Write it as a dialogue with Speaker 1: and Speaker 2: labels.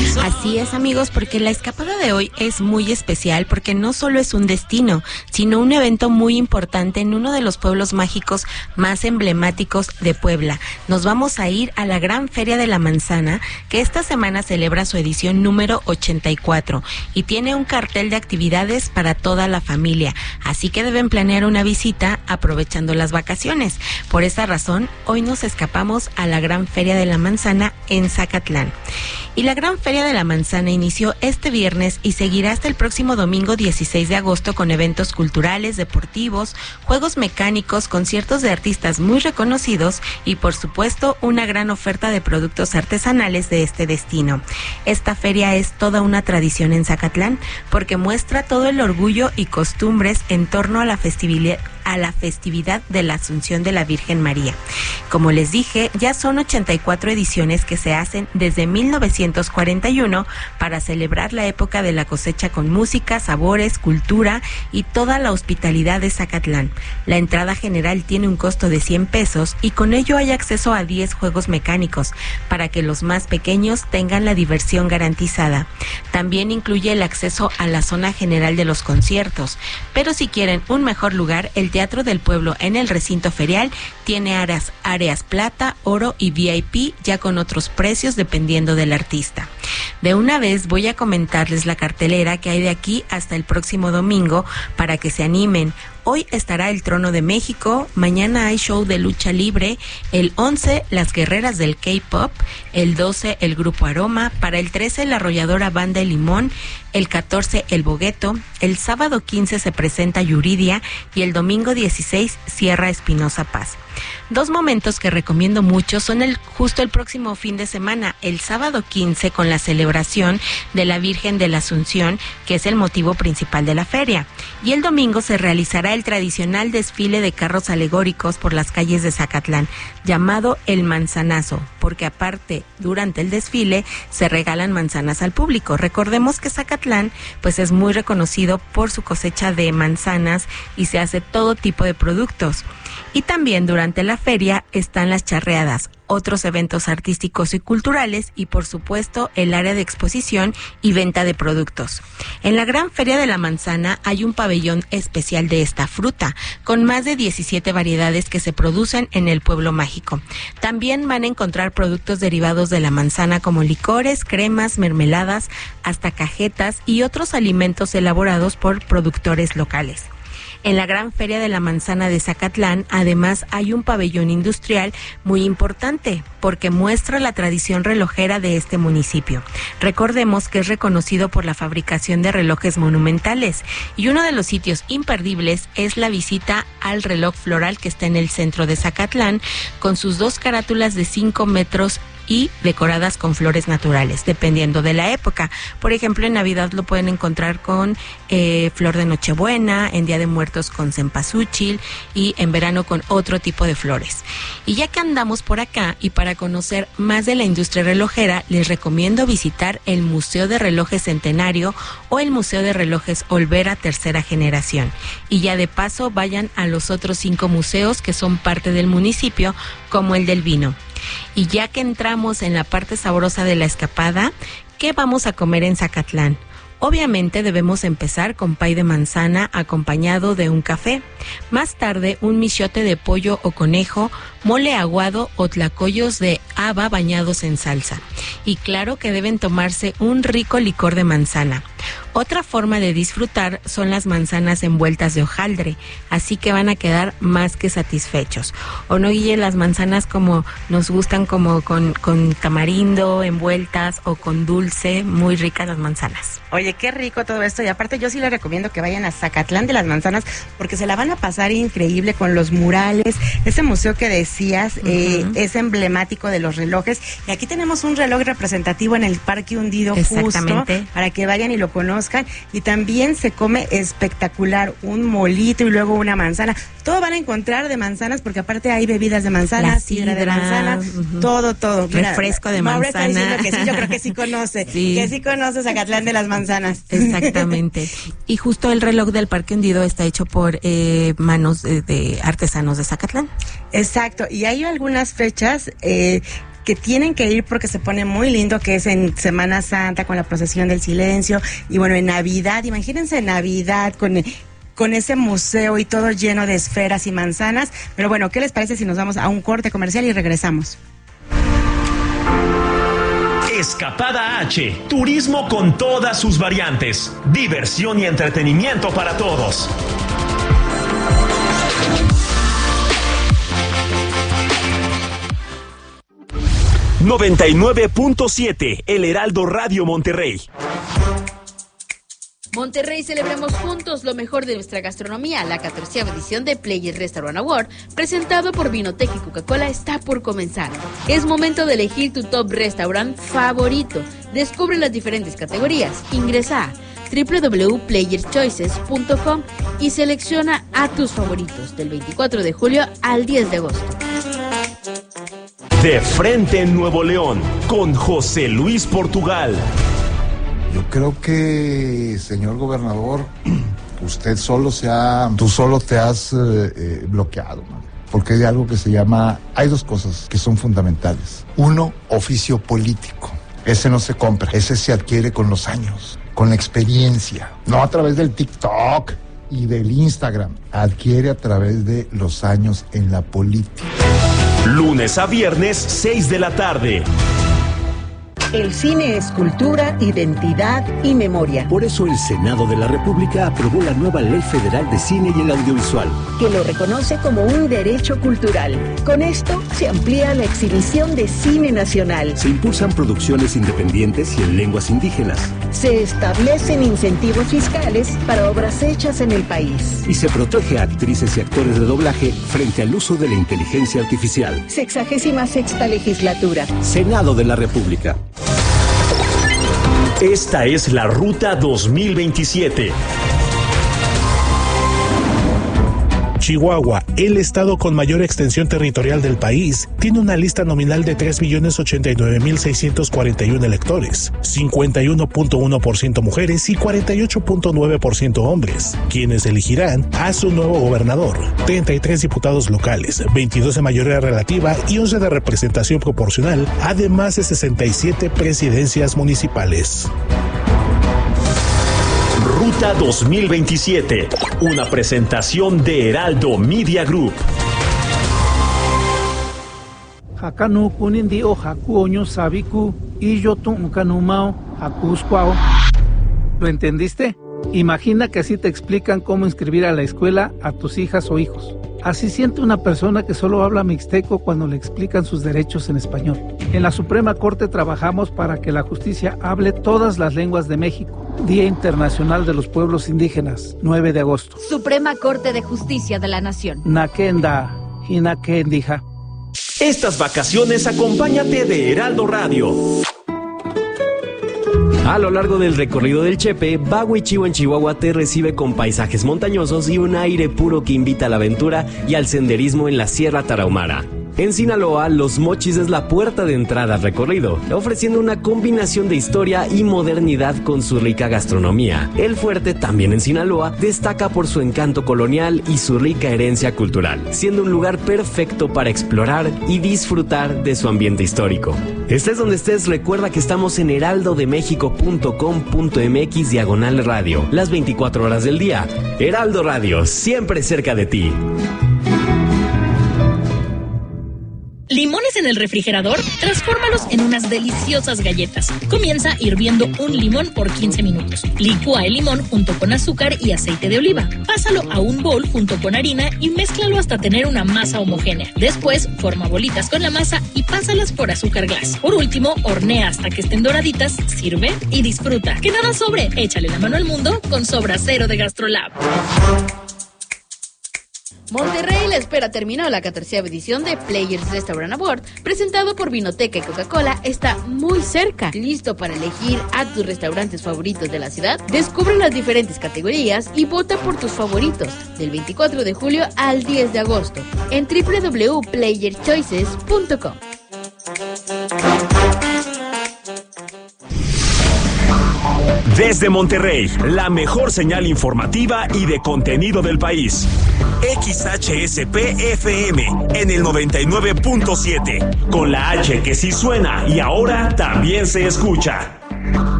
Speaker 1: Así es, amigos, porque la escapada de hoy es muy especial porque no solo es un destino, sino un evento muy importante en uno de los pueblos mágicos más emblemáticos de Puebla. Nos vamos a ir a la Gran Feria de la Manzana, que esta semana celebra su edición número 84 y tiene un cartel de actividades para toda la familia, así que deben planear una visita aprovechando las vacaciones. Por esa razón, hoy nos escapamos a la Gran Feria de la Manzana en Zacatlán. Y la Gran Feria de la Manzana inició este viernes y seguirá hasta el próximo domingo 16 de agosto con eventos culturales, deportivos, juegos mecánicos, conciertos de artistas muy reconocidos y, por supuesto, una gran oferta de productos artesanales de este destino. Esta feria es toda una tradición en Zacatlán porque muestra todo el orgullo y costumbres en torno a la festividad de la Asunción de la Virgen María. Como les dije, ya son 84 ediciones que se hacen desde 1941 para celebrar la época de la cosecha con música, sabores, cultura y toda la hospitalidad de Zacatlán. La entrada general tiene un costo de 100 pesos y con ello hay acceso a 10 juegos mecánicos para que los más pequeños tengan la diversión garantizada. También incluye el acceso a la zona general de los conciertos, pero si quieren un mejor lugar, el Teatro del Pueblo en el recinto ferial tiene áreas plata, oro y VIP, ya con otros precios dependiendo del artista. De una vez voy a comentarles la cartelera que hay de aquí hasta el próximo domingo para que se animen. Hoy estará el Trono de México, mañana hay show de lucha libre, el 11 las guerreras del K-pop, el 12 el Grupo Aroma, para el 13 la arrolladora Banda El Limón, el 14 el Bogueto, el sábado 15 se presenta Yuridia y el domingo 16 cierra Espinosa Paz. Dos momentos que recomiendo mucho son justo el próximo fin de semana, el sábado 15 con la celebración de la Virgen de la Asunción, que es el motivo principal de la feria, y el domingo se realizará el tradicional desfile de carros alegóricos por las calles de Zacatlán, llamado el Manzanazo, porque aparte, durante el desfile, se regalan manzanas al público. Recordemos que Zacatlán, pues es muy reconocido por su cosecha de manzanas y se hace todo tipo de productos. Y también durante la feria están las charreadas, otros eventos artísticos y culturales y, por supuesto, el área de exposición y venta de productos. En la Gran Feria de la Manzana hay un pabellón especial de esta fruta, con más de 17 variedades que se producen en el pueblo mágico. También van a encontrar productos derivados de la manzana como licores, cremas, mermeladas, hasta cajetas y otros alimentos elaborados por productores locales. En la Gran Feria de la Manzana de Zacatlán, además, hay un pabellón industrial muy importante porque muestra la tradición relojera de este municipio. Recordemos que es reconocido por la fabricación de relojes monumentales y uno de los sitios imperdibles es la visita al reloj floral que está en el centro de Zacatlán con sus 2 carátulas de 5 metros y decoradas con flores naturales, dependiendo de la época. Por ejemplo, en Navidad lo pueden encontrar con flor de Nochebuena, en Día de Muertos con cempasúchil y en verano con otro tipo de flores. Y ya que andamos por acá y para conocer más de la industria relojera, les recomiendo visitar el Museo de Relojes Centenario o el Museo de Relojes Olvera Tercera Generación. Y ya de paso vayan a los otros 5 museos que son parte del municipio, como el del vino. Y ya que entramos en la parte sabrosa de la escapada, ¿qué vamos a comer en Zacatlán? Obviamente debemos empezar con pay de manzana acompañado de un café. Más tarde, un michote de pollo o conejo, mole aguado o tlacoyos de haba bañados en salsa. Y claro que deben tomarse un rico licor de manzana. Otra forma de disfrutar son las manzanas envueltas de hojaldre, así que van a quedar más que satisfechos. ¿O no, Guille? Las manzanas como nos gustan, como con tamarindo envueltas o con dulce, muy ricas las manzanas.
Speaker 2: Oye, qué rico todo esto, y aparte yo sí les recomiendo que vayan a Zacatlán de las Manzanas porque se la van a pasar increíble con los murales, ese museo que decías, es emblemático de los relojes, y aquí tenemos un reloj representativo en el Parque Hundido justo para que vayan y lo conozcan, y también se come espectacular, un molito y luego una manzana, todo van a encontrar de manzanas porque aparte hay bebidas de manzana, sidra de manzana, todo.
Speaker 1: Refresco de manzana.
Speaker 2: Que sí, yo creo que sí conoce, que sí conoce Zacatlán de las Manzanas.
Speaker 1: Exactamente. Y justo el reloj del Parque Hundido está hecho por manos de artesanos de Zacatlán.
Speaker 2: Exacto, y hay algunas fechas que tienen que ir porque se pone muy lindo, que es en Semana Santa con la procesión del silencio, y bueno, en Navidad, imagínense Navidad con ese museo y todo lleno de esferas y manzanas. Pero bueno, ¿qué les parece si nos vamos a un corte comercial y regresamos?
Speaker 3: Escapada H, turismo con todas sus variantes, diversión y entretenimiento para todos. ...99.7, El Heraldo Radio Monterrey.
Speaker 4: Monterrey, celebremos juntos lo mejor de nuestra gastronomía. La 14ª edición de Players Restaurant Award, presentado por Vinotec y Coca-Cola, está por comenzar. Es momento de elegir tu top restaurant favorito. Descubre las diferentes categorías. Ingresa a www.playerschoices.com y selecciona a tus favoritos del 24 de julio al 10 de agosto.
Speaker 3: De frente en Nuevo León, con José Luis Portugal.
Speaker 5: Yo creo que, señor gobernador, tú solo te has bloqueado, man. Porque hay algo que se llama, hay dos cosas que son fundamentales. Uno, oficio político. Ese no se compra, ese se adquiere con los años, con la experiencia, no a través del TikTok y del Instagram, adquiere a través de los años en la política.
Speaker 3: Lunes a viernes, 6 de la tarde.
Speaker 6: El cine es cultura, identidad y memoria.
Speaker 7: Por eso el Senado de la República aprobó la nueva Ley Federal de Cine y el Audiovisual,
Speaker 6: que lo reconoce como un derecho cultural. Con esto se amplía la exhibición de cine nacional.
Speaker 7: Se impulsan producciones independientes y en lenguas indígenas.
Speaker 6: Se establecen incentivos fiscales para obras hechas en el país.
Speaker 7: Y se protege a actrices y actores de doblaje frente al uso de la inteligencia artificial.
Speaker 6: 66ª legislatura.
Speaker 7: Senado de la República.
Speaker 3: Esta es la Ruta 2027.
Speaker 8: Chihuahua, el estado con mayor extensión territorial del país, tiene una lista nominal de 3.089.641 electores, 51.1% mujeres y 48.9% hombres, quienes elegirán a su nuevo gobernador, 33 diputados locales, 22 de mayoría relativa y 11 de representación proporcional, además de 67 presidencias municipales.
Speaker 3: Ruta 2027, una presentación de Heraldo Media Group.
Speaker 9: Hakanu kunindi o hakuoño sabiku y yo tuncanumao hakuscuao. ¿Lo entendiste? Imagina que así te explican cómo inscribir a la escuela a tus hijas o hijos. Así siente una persona que solo habla mixteco cuando le explican sus derechos en español. En la Suprema Corte trabajamos para que la justicia hable todas las lenguas de México. Día Internacional de los Pueblos Indígenas, 9 de agosto.
Speaker 4: Suprema Corte de Justicia de la Nación.
Speaker 9: Nakenda, Hinakendija.
Speaker 3: Estas vacaciones acompáñate de Heraldo Radio.
Speaker 10: A lo largo del recorrido del Chepe, Bahuichihuo en Chihuahua te recibe con paisajes montañosos y un aire puro que invita a la aventura y al senderismo en la Sierra Tarahumara. En Sinaloa, Los Mochis es la puerta de entrada al recorrido, ofreciendo una combinación de historia y modernidad con su rica gastronomía. El fuerte, también en Sinaloa, destaca por su encanto colonial y su rica herencia cultural, siendo un lugar perfecto para explorar y disfrutar de su ambiente histórico. Estés donde estés, recuerda que estamos en heraldodemexico.com.mx/radio, las 24 horas del día. Heraldo Radio, siempre cerca de ti.
Speaker 11: ¿Limones en el refrigerador? Transfórmalos en unas deliciosas galletas. Comienza hirviendo un limón por 15 minutos. Licúa el limón junto con azúcar y aceite de oliva. Pásalo a un bol junto con harina y mézclalo hasta tener una masa homogénea. Después, forma bolitas con la masa y pásalas por azúcar glass. Por último, hornea hasta que estén doraditas, sirve y disfruta. Que nada sobre, échale la mano al mundo con Sobra Cero de GastroLab.
Speaker 4: Monterrey, la espera terminó. La 14ª edición de Players Restaurant Award, presentado por Vinoteca y Coca-Cola, está muy cerca. ¿Listo para elegir a tus restaurantes favoritos de la ciudad? Descubre las diferentes categorías y vota por tus favoritos del 24 de julio al 10 de agosto en www.playerschoices.com.
Speaker 3: Desde Monterrey, la mejor señal informativa y de contenido del país. XHSP-FM en el 99.7, con la H que sí suena y ahora también se escucha.